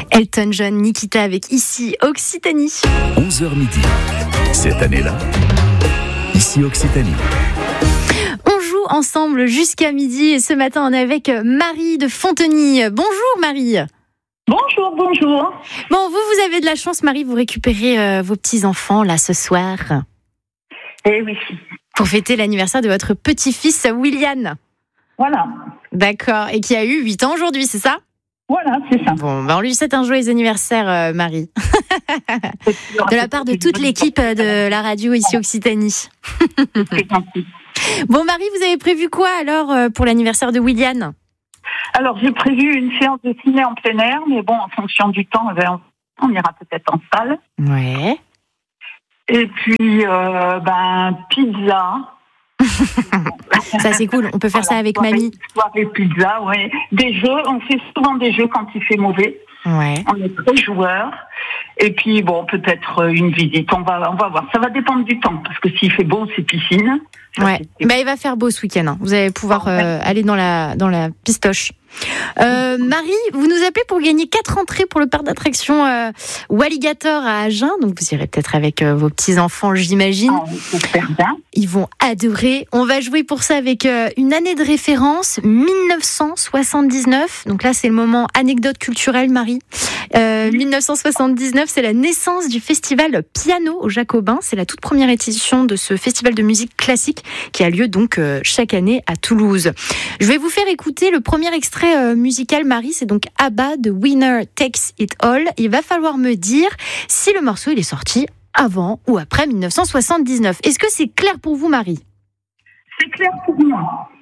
Elton John, Nikita avec Ici Occitanie. 11h midi. Cette année-là, Ici Occitanie. On joue ensemble jusqu'à midi et ce matin on est avec Marie de Fontenay. Bonjour Marie. Bonjour. Bon, vous avez de la chance Marie, vous récupérez vos petits-enfants là ce soir. Eh oui. Pour fêter l'anniversaire de votre petit-fils William. Voilà. D'accord, et qui a eu 8 ans aujourd'hui, c'est ça ? Voilà, c'est ça. Bon, on lui souhaite un joyeux anniversaire Marie. De la part de toute l'équipe de la radio ici Occitanie. C'est gentil. Bon Marie, vous avez prévu quoi alors pour l'anniversaire de William ? Alors, j'ai prévu une séance de ciné en plein air, mais bon, en fonction du temps, on ira peut-être en salle. Ouais. Et puis, pizza. Ça c'est cool, on peut faire ça avec mamie. Soirée pizza, oui. Des jeux, on fait souvent des jeux quand il fait mauvais. Ouais. On est très joueurs. Et puis, bon, peut-être une visite. On va voir. Ça va dépendre du temps, parce que s'il fait beau, c'est piscine. Ouais. Il va faire beau ce week-end. Hein. Vous allez pouvoir aller dans la pistoche. Marie, vous nous appelez pour gagner 4 entrées pour le parc d'attractions Walligator à Agen. Donc vous irez peut-être avec vos petits-enfants, j'imagine. J'espère bien. Ils vont adorer. On va jouer pour ça avec une année de référence, 1979. Donc là, c'est le moment anecdote culturelle, Marie. 1979, c'est la naissance du festival Piano au Jacobin. C'est la toute première édition de ce festival de musique classique qui a lieu donc chaque année à Toulouse. Je vais vous faire écouter le premier extrait musical, Marie. C'est donc ABBA de Winner Takes It All. Il va falloir me dire si le morceau il est sorti avant ou après 1979. Est-ce que c'est clair pour vous, Marie ? C'est clair pour moi.